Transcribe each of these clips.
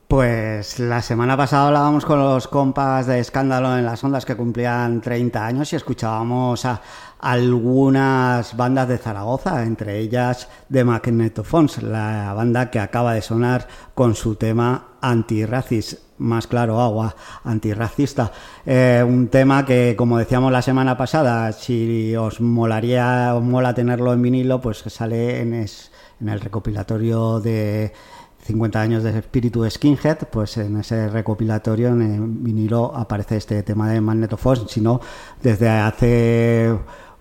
Pues la semana pasada hablábamos con los compas de Escándalo en las Ondas que cumplían 30 años y escuchábamos a algunas bandas de Zaragoza, entre ellas The Magnetophons, la banda que acaba de sonar con su tema antirracista, más claro agua, antirracista. Un tema que, como decíamos la semana pasada, si os mola tenerlo en vinilo, pues sale en el recopilatorio de 50 años de espíritu Skinhead, pues en ese recopilatorio en el vinilo aparece este tema de Magnetophons. Si no, desde hace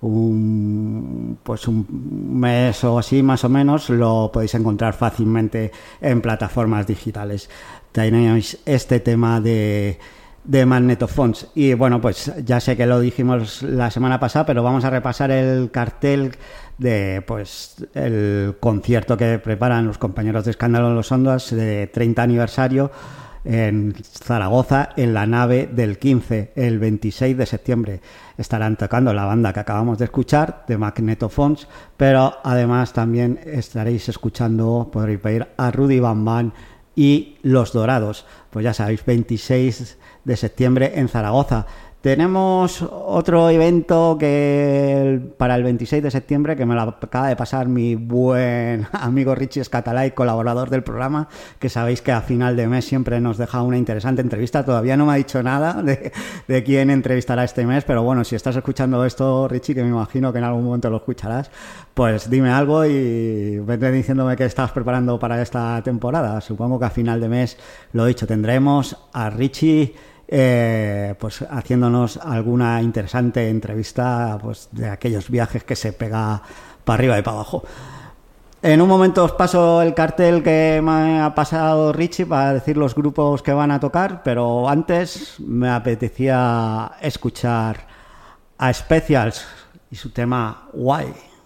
un mes o así más o menos lo podéis encontrar fácilmente en plataformas digitales. Tenéis este tema de Magnetophons. Y bueno, pues ya sé que lo dijimos la semana pasada, pero vamos a repasar el cartel de el concierto que preparan los compañeros de Escándalo en los Ondas de 30 aniversario en Zaragoza, en la nave del 15, el 26 de septiembre. Estarán tocando la banda que acabamos de escuchar, de Magnetophons, pero además también estaréis escuchando, podréis ver a Rudy Van Van y Los Dorados. Pues ya sabéis, 26 de septiembre en Zaragoza. Tenemos otro evento para el 26 de septiembre que me lo acaba de pasar mi buen amigo Richie Escatalay, colaborador del programa, que sabéis que a final de mes siempre nos deja una interesante entrevista. Todavía no me ha dicho nada de quién entrevistará este mes, pero bueno, si estás escuchando esto, Richie, que me imagino que en algún momento lo escucharás, pues dime algo y vete diciéndome qué estás preparando para esta temporada. Supongo que a final de mes, lo dicho, tendremos a Richie pues haciéndonos alguna interesante entrevista, pues de aquellos viajes que se pega para arriba y para abajo. En un momento os paso el cartel que me ha pasado Richie para decir los grupos que van a tocar, pero antes me apetecía escuchar a Specials y su tema Why.